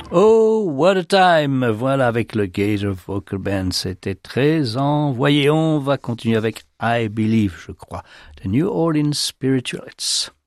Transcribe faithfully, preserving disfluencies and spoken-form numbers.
Oh, what a time! Voilà, avec le Gator Vocal Band, c'était très envoyé. On va continuer avec I Believe, je crois, The New Orleans Spiritualists.